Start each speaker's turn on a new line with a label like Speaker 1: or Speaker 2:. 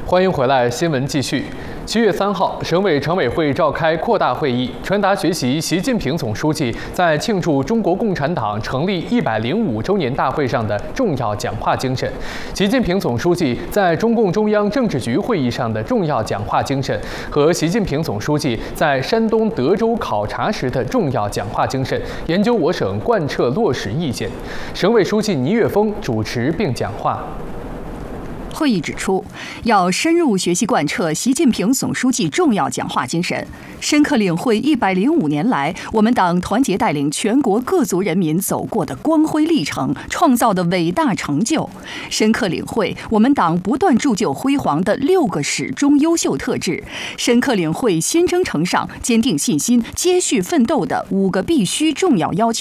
Speaker 1: 欢迎回来，新闻继续。7月3号，省委常委会召开扩大会议，传达学习习近平总书记在庆祝中国共产党成立105周年大会上的重要讲话精神。习近平总书记在中共中央政治局会议上的重要讲话精神和习近平总书记在山东德州考察时的重要讲话精神，研究我省贯彻落实意见。省委书记倪岳峰主持并讲话。
Speaker 2: 会议指出，要深入学习贯彻习近平总书记重要讲话精神，深刻领会105年来我们党团结带领全国各族人民走过的光辉历程，创造的伟大成就，深刻领会我们党不断铸就辉煌的6个始终优秀特质，深刻领会新征程上坚定信心、接续奋斗的5个必须重要要求。